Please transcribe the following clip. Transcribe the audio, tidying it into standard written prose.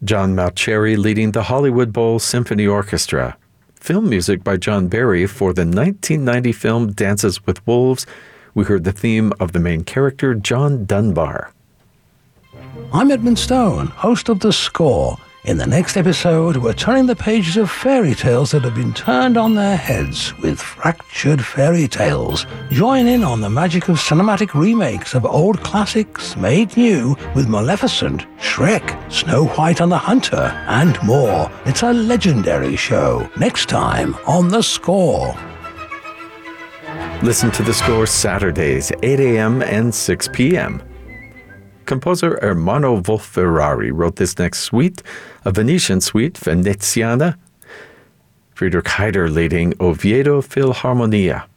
John Mauceri leading the Hollywood Bowl Symphony Orchestra. Film music by John Barry for the 1990 film Dances with Wolves. We heard the theme of the main character, John Dunbar. I'm Edmund Stone, host of The Score. In the next episode, we're turning the pages of fairy tales that have been turned on their heads with fractured fairy tales. Join in on the magic of cinematic remakes of old classics made new with Maleficent, Shrek, Snow White and the Hunter, and more. It's a legendary show. Next time on The Score. Listen to The Score Saturdays, 8 a.m. and 6 p.m. Composer Ermanno Wolf-Ferrari wrote this next suite, a Venetian suite, Veneziana. Friedrich Heider leading Oviedo Philharmonia.